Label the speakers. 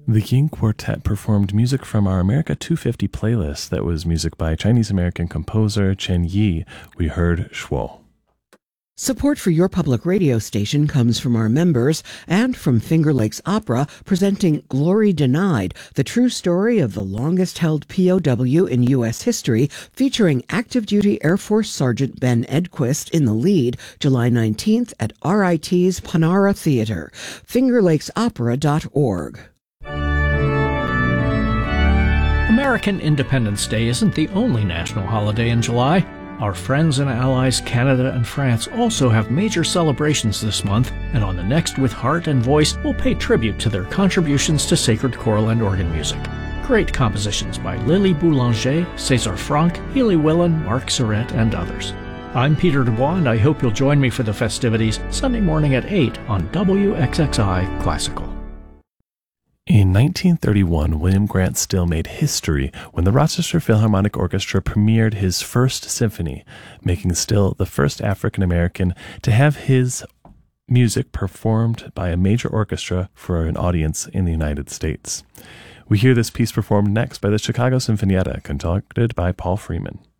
Speaker 1: The Ying Quartet performed music from our America 250 playlist that was music by Chinese-American composer Chen Yi. We heard Shuo.
Speaker 2: Support for your public radio station comes from our members and from Finger Lakes Opera, presenting Glory Denied, the true story of the longest-held POW in U.S. history, featuring active-duty Air Force Sergeant Ben Edquist in the lead, July 19th at RIT's Panara Theater. FingerLakesOpera.org.
Speaker 3: American Independence Day isn't the only national holiday in July. Our friends and allies Canada and France also have major celebrations this month, and on the next With Heart and Voice, we'll pay tribute to their contributions to sacred choral and organ music. Great compositions by Lily Boulanger, César Franck, Healy Willan, Marc Surette, and others. I'm Peter Dubois, and I hope you'll join me for the festivities Sunday morning at 8 on WXXI Classical.
Speaker 1: In 1931, William Grant Still made history when the Rochester Philharmonic Orchestra premiered his first symphony, making Still the first African-American to have his music performed by a major orchestra for an audience in the United States. We hear this piece performed next by the Chicago Sinfonietta, conducted by Paul Freeman.